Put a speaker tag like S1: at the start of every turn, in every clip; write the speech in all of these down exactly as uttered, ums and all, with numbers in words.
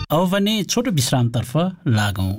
S1: अब भने छोटो विश्रामतर्फ लागौं।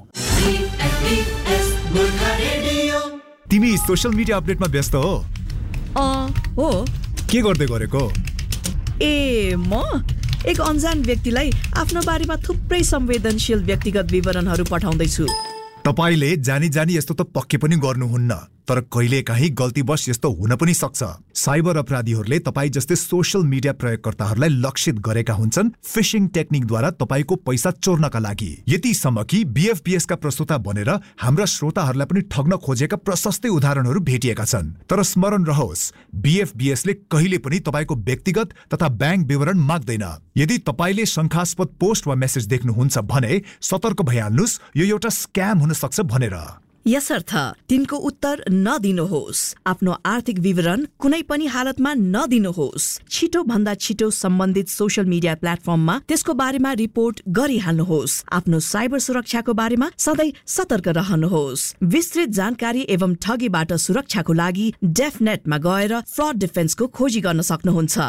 S2: तिमी सोशल मिडिया अपडेटमा व्यस्त हो?
S3: अ हो।
S2: के गर्दै गरेको?
S3: ए म एक अनजान व्यक्तिलाई आफ्नो बारेमा थुप्रै संवेदनशील व्यक्तिगत विवरणहरू पठाउँदैछु।
S2: तपाईले जानी जानी यस्तो त पक्कै पनि गर्नुहुन्न, तर कहिलेकाहीँ गल्तीवश यस्तो हुन पनि सक्छ। साइबर अपराधीहरूले तपाईँ जस्तै सोशल मिडिया प्रयोगकर्ताहरूलाई लक्षित गरेका हुन्छन् फिशिङ टेक्निकद्वारा तपाईँको पैसा चोर्नका लागि। यतिसम्म कि बीएफपीएसका प्रस्तोता बनेर हाम्रा श्रोताहरूलाई पनि ठग्न खोजेका प्रशस्तै उदाहरणहरू भेटिएका छन्। तर स्मरण रहोस्, बीएफपीएसले कहिले पनि तपाईँको व्यक्तिगत तथा ब्याङ्क विवरण माग्दैन। यदि तपाईँले शङ्कास्पद पोस्ट वा मेसेज देख्नुहुन्छ भने सतर्क भइहाल्नुहोस्, यो एउटा स्क्याम हुन सक्छ भनेर।
S3: यसर्थ तिनको उत्तर नदिनुहोस्। आफ्नो आर्थिक विवरण कुनै पनि हालतमा नदिनुहोस्। छिटो भन्दा छिटो सम्बन्धित सोशल मिडिया प्लेटफर्ममा त्यसको बारेमा रिपोर्ट गरिहाल्नुहोस्। आफ्नो साइबर सुरक्षाको बारेमा सधैँ सतर्क रहनुहोस्। विस्तृत जानकारी एवं ठगीबाट सुरक्षाको लागि डेफनेटमा गएर फ्रड डिफेन्सको खोजी गर्न सक्नुहुन्छ।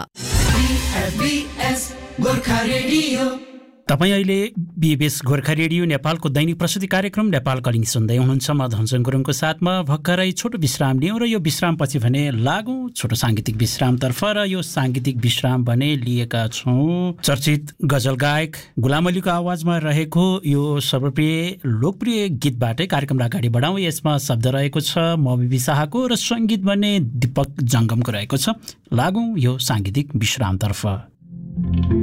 S1: तपाईँ अहिले बीबीएस गोर्खा रेडियो नेपालको दैनिक प्रस्तुति कार्यक्रम नेपाल कलिङ सुन्दै हुनुहुन्छ। म धनसन गुरुङको साथमा भर्खरै छोटो विश्राम लियौँ र यो विश्रामपछि भने लागौँ छोटो साङ्गीतिक विश्रामतर्फ। र यो साङ्गीतिक विश्राम भने लिएका छौँ चर्चित गजल गायक गुलाम अलीको आवाजमा रहेको यो सर्वप्रिय लोकप्रिय गीतबाटै कार्यक्रमलाई अगाडि बढाउँ। यसमा शब्द रहेको छ मबिबी शाहको र सङ्गीत भने दीपक जङ्गमको रहेको छ। लागौँ यो साङ्गीतिक विश्रामतर्फ।